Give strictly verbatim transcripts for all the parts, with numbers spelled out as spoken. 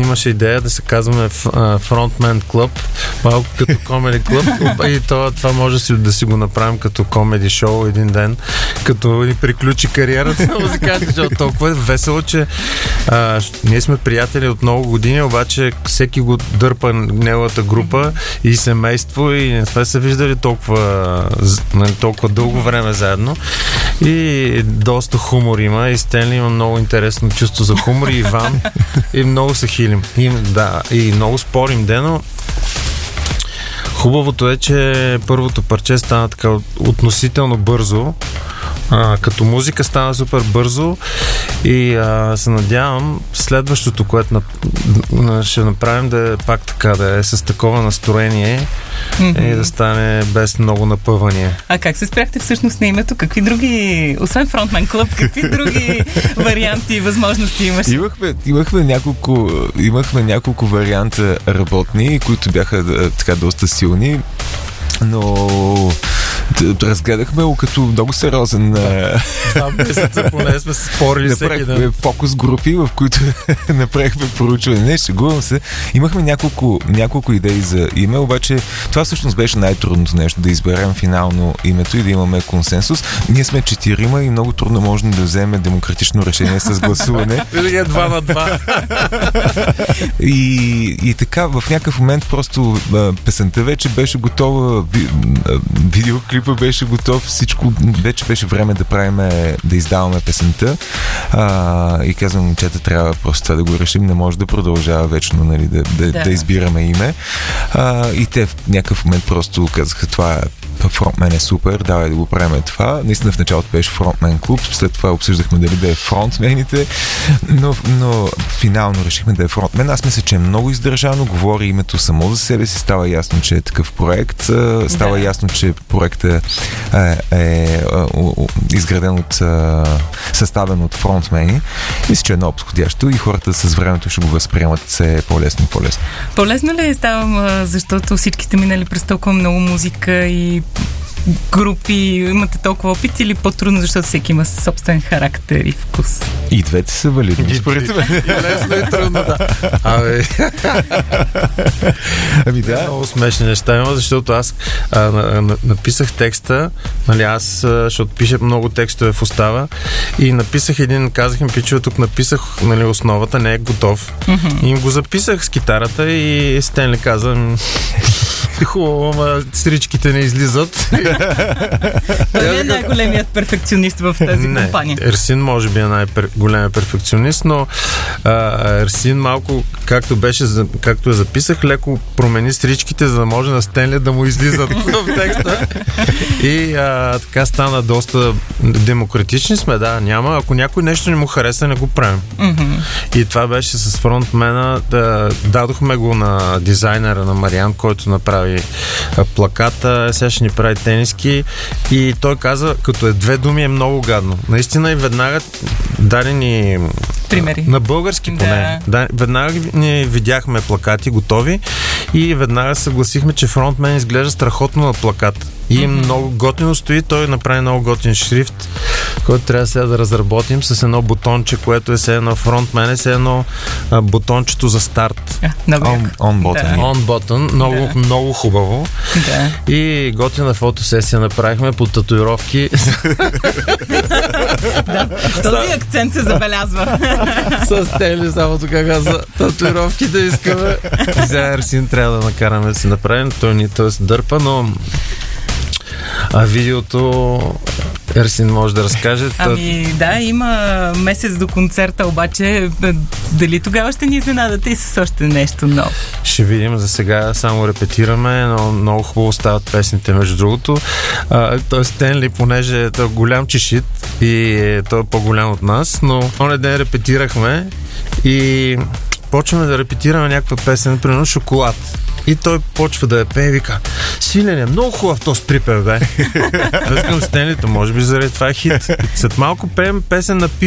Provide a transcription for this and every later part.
имаше идея да се казваме Frontman Club, малко като комеди клуб. И това, това може да си го направим като комеди шоу един ден, като ни приключи кариерата на музиканти, защото толкова е весело, че а, ние сме приятели от много години, обаче всеки го дърпа неговата група и семейство и не сме се виждали толкова, толкова дълго време заедно. И доста хумор има и Стенли има много интересно чувство за хумор и Иван и много се хилим. И, да, и много спорим дено. Хубавото е, че първото парче стана така относително бързо. А, като музика стана супер бързо и а, се надявам следващото, което на, на, ще направим, да е пак така, да е с такова настроение mm-hmm. и да стане без много напъвания. А как се спряхте всъщност на името? Какви други, освен Frontman Club, какви други варианти и възможности имаш? Имахме, имахме, няколко, имахме няколко варианта работни, които бяха така доста силни, но разгледахме го като много сериозен. Два месеца поне сме се спорили всеки ден. Фокус групи, в които направихме проучване. Не, шегувам се. Имахме няколко, няколко идеи за име, обаче това всъщност беше най-трудното нещо, да изберем финално името и да имаме консенсус. Ние сме четирима и много трудно можем да вземем демократично решение с гласуване. Винаги е два на два. И, и така, в някакъв момент просто песента вече беше готова, видеоклипа беше готов, всичко, вече беше време да правим, да издаваме песента. А, и казвам, момчета, трябва просто това да го решим, не може да продължава вечно, нали, да, да, да. да избираме име. А, и те в някакъв момент просто казаха, това е фронтмен е супер, давай да го правим това. Наистина в началото беше Frontman Club, след това обсъждахме дали да е фронтмените, но, но финално решихме да е фронтмен. Аз мисля, че е много издържано, говори името само за себе си, става ясно, че е такъв проект, става да. ясно, че проектът е, е, е изграден от, съставен от фронтмени. Мисля, че е много подходящо и хората с времето ще го възприемат все по-лесно и по-лесно. По-лесно ли е ставам, защото всички сте минали през толкова много музика и групи, имате толкова опит, или по-трудно, защото всеки има собствен характер и вкус? И двете са валидни. Според мен. И лесно и трудно, да. Абе. Ами да. Много смешни неща има, защото аз а, на, на, написах текста, нали, аз, защото пиша много текстове в устава и написах един, казах им, пичове, тук написах, нали, основата, не е готов. Mm-hmm. И им го записах с китарата и Стенли каза, хубаво, ама стричките не излизат. Той не е най-големият перфекционист в тази не, компания. Ерсин може би е най-големият перфекционист, но а, Ерсин малко, както беше, както я записах, леко промени стричките, за да може на Стенли да му излизат в текста. И а, така стана доста демократични сме, да, няма. Ако някой нещо не му хареса, не го правим. Mm-hmm. И това беше с фронтмена. Да, дадохме го на дизайнера на Мариан, който направи а, плаката, сега ще ни прави тениски и той каза, като е две думи, е много гадно. Наистина и веднага даде ни примери. На български поне. Да. Да, веднага ни видяхме плакати готови и веднага съгласихме, че фронтмен изглежда страхотно на плакат. И mm-hmm. много готино стои, той направи много готин шрифт, който трябва сега да разработим с едно бутонче, което е все едно фронтмен, е все едно а, бутончето за старт. Yeah, on, on button. Да. On button, много, да. много хубаво. Да. И готина фотосесия направихме по татуировки. Да, този акцент се забелязва. С Стенли само тук каза, татуировките искаме. За Ерсин трябва да накараме да си направим, той ни той се дърпа, но а видеото Ерсин може да разкаже. Ами да, има месец до концерта, обаче дали тогава ще ни изненадате и с още нещо ново? Ще видим, за сега само репетираме, но много хубаво стават песните, между другото. А, той Стенли, понеже той е голям чешит и той е по-голям от нас, но оня ден репетирахме и почваме да репетираме някаква песен, примерно Шоколад. И той почва да я пее и вика: Свилене, много хубав този припев, бе. Аз към Стенлито, може би заради това е хит. След малко пеем песен на Пив.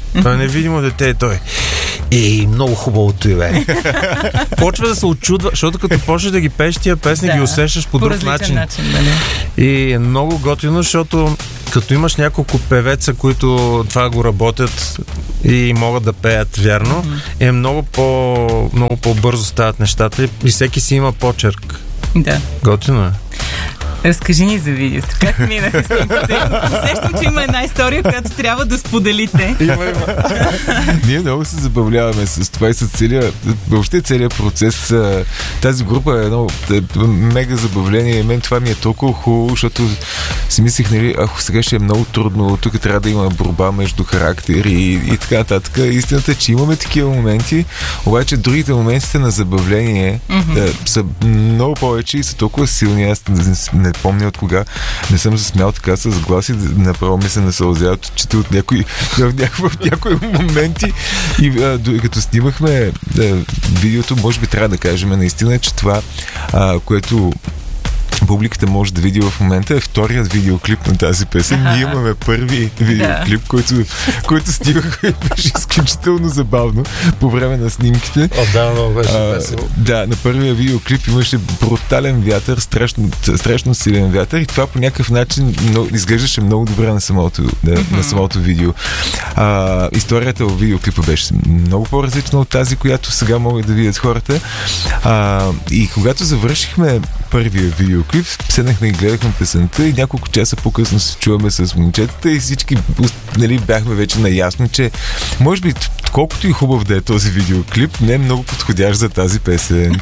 Той е невидимо дете, той. И много хубавото е, бе. Почва да се очудва, защото като почнеш да ги пееш тия песни, да, ги усещаш по, по друг начин. начин да и е много готино, защото като имаш няколко певеца, които това го работят и могат да пеят вярно, mm-hmm. е много, по, много по-бързо стават нещата и всеки си има почерк. Да. Готино е. Разкажи ни за видеото. Как минаха снимките? Усещам, че има една история, която трябва да споделите. Има, има. Ние много се забавляваме с това и с целия, въобще целият процес. Тази група е едно мега забавление и мен това ми е толкова хубаво, защото си мислих, нали, ако сега ще е много трудно, тук трябва да има борба между характери и, и така нататък. Истината е, че имаме такива моменти, обаче другите моментите на забавление mm-hmm. да, са много повече и са толкова силни. Аз не помня от кога не съм се смял така с глас и направо ми се насълзяват очите от някои, в, някои, в някои моменти. И а, като снимахме а, видеото, може би трябва да кажем наистина, че това, а, което публиката може да види в момента е вторият видеоклип на тази песен. Ние имаме първи видеоклип, да. който, който снимахме и беше изключително забавно по време на снимките. О, да, много беше весело. Да, на първия видеоклип имаше брутален вятър, страшно, страшно силен вятър и това по някакъв начин много, изглеждаше много добре на самото, да, mm-hmm. на самото видео. А, историята в видеоклипа беше много по-различна от тази, която сега могат да видят хората. А, и когато завършихме първия видеоклип, седнахме и гледахме песента и няколко часа по-късно се чуваме с момчетата и всички, нали, бяхме вече наясно, че може би колкото и хубав да е този видеоклип, не е много подходящ за тази песен.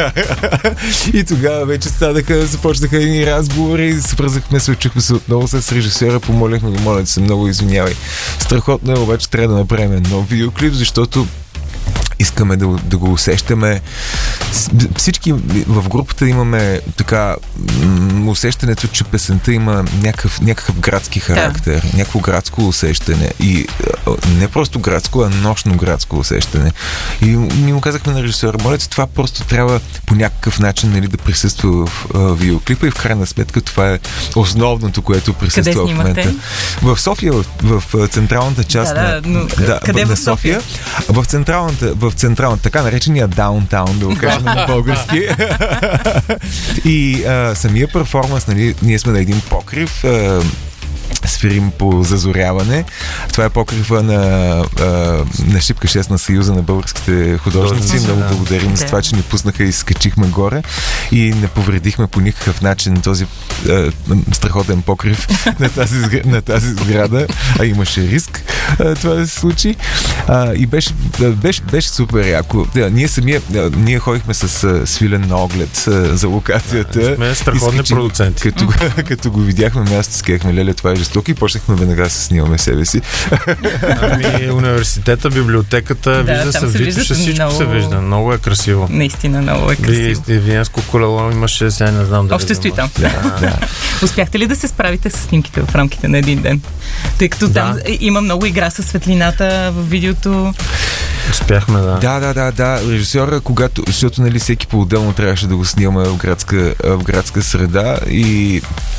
И тогава вече станаха, започнаха едни разговори, свързахме се, чухме се отново с режисьора, помолихме го, моля да се, много извинявай. Страхотно е, обаче трябва да направим нов видеоклип, защото искаме да, да го усещаме. Всички в групата имаме така м- усещането, че песента има някакъв, някакъв градски характер, да. някакво градско усещане. И не просто градско, а нощно градско усещане. И ми му казахме на режисьора, моля, това просто трябва по някакъв начин, нали, да присъства в а, видеоклипа и в крайна сметка това е основното, което присъства в момента. В София, в, в централната част да, на, да, но, да, къде на в София? София, в централната, в централната, така наречения даунтаун, да го кажем на български. И а, самия перформанс, нали, ние сме на един покрив, а, свирим по зазоряване. Това е покрива на, а, на Шипка шест на Съюза на българските художници. Много да. благодарим да. за това, че ни пуснаха и скачихме горе и не повредихме по никакъв начин този а, страхотен покрив на тази, на тази сграда, а имаше риск а, това да се случи. А, и беше, беше, беше супер яко. Да, ние самия, да, ние ходихме с а, свилен на оглед а, за локацията. Да, сме страхотни продуценти. Като, като го видяхме място, скехме, леле, това е жестоко и почнахме веднага да се снимаме себе си. Ами университета, библиотеката, да, вижда се, се вижда, всичко много... се вижда. Много е красиво. Наистина много е красиво. И, и Виенско колело имаше, сега не знам дали. Още стои там. Да, да. Успяхте ли да се справите с снимките в рамките на един ден? Тъй като да. там има много игра със светлината в видеото. Успяхме, да. Да, да, да, да. Режисьора, когато, защото, нали, всеки по-отделно трябваше да го снимаме в градска, в градска среда и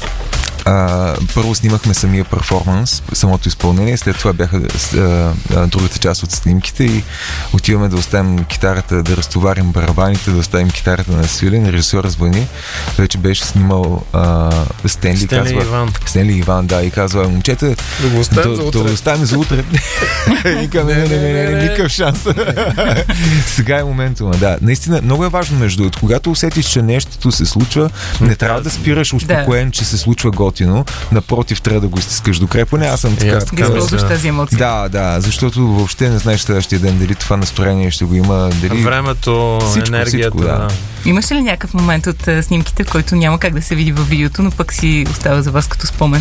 Uh, първо снимахме самия перформанс, самото изпълнение, след това бяха uh, uh, другата част от снимките и отиваме да оставим китарата, да разтоварим барабаните, да оставим китарата на свилен. Режисьор звъни, вече беше снимал uh, Стенли, Стенли казва, Иван. Стенли Иван, да, и казва, момчета, да го оставим за утре. Да го оставим за утре. И казва, не, не, не, не, не, никакъв шанс. Сега е моментума, да. Наистина, много е важно между другото, когато усетиш, че нещото се случва, не трябва да спираш успокоен, че се случва готино. Напротив, трябва да го изтискаш до край. Поне аз съм така. Да използваш тази емоция. Да, да, защото въобще не знаеш следващия ден дали това настроение ще го има, дали... Времето, всичко, енергията. Всичко, да. Имаш ли някакъв момент от uh, снимките, в който няма как да се види във видеото, но пък си остава за вас като спомен?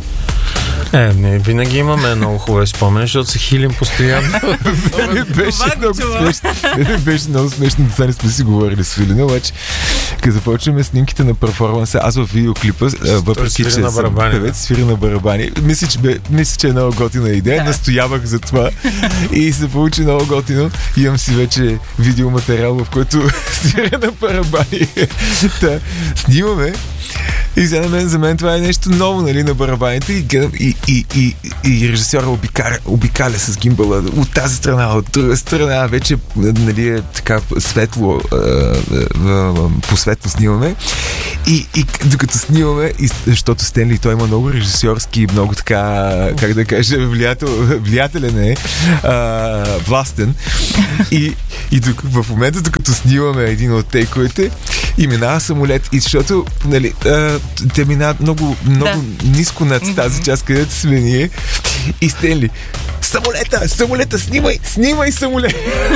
Е, не, винаги имаме много хубави спомени, защото се хилим постоянно. Беше много смешно. Беше много смешно, това не сме си говорили с Филина, обаче като започваме снимките на перформанса, аз в видеоклипа, въпреки че съм певец, свири на барабани, мисля, че, бе, мисля, че е много готина идея, да. настоявах за това и се получи много готино. Имам си вече видеоматериал, в който свиря на барабани. Та, снимаме И за мен, за мен това е нещо ново, нали, на барабаните и, и, и, и, и режисьора обикаля, обикаля с гимбала от тази страна, от друга страна, вече, нали, е така светло, а, а, по светло снимаме и, и докато снимаме, и, защото Стенли той има много режисьорски, много така, как да кажа, влиятел, влиятелен е, а, властен и, и в момента, докато снимаме един от тейковете, и минава самолет, и защото, нали, а, те минават много, много да. ниско над тази част, където сме ние, и Стенли, самолета, самолета, снимай, снимай самолет!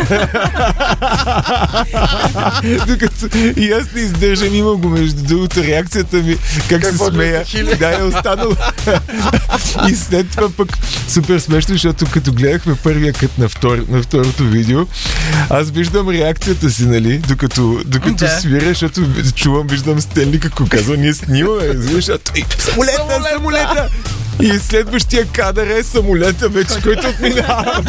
Докато и аз не издържам, имам го между другото, реакцията ми, как се смея, да, е останало. И след това пък супер смешно, защото като гледахме първия кът на, втор, на второто видео, аз виждам реакцията си, нали, докато, докато да. свиря, защото чувам, виждам Стенли, како казва, ние снимаме, защото самолета, самолета, самолета! И следващия кадър е самолета вече, който отминава.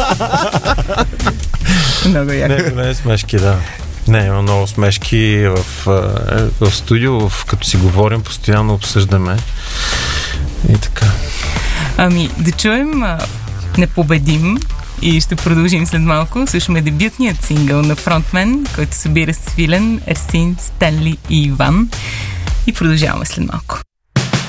Много яко. Не, не смешки, да. Не, има много смешки в, в студио, в, като си говорим, постоянно обсъждаме. И така. Ами, да чуем а, Непобедим и ще продължим след малко. Слушаме дебютният сингъл на фронтмен, който събира Свилен, Ерсин, Стенли и Иван. И продължаваме след малко.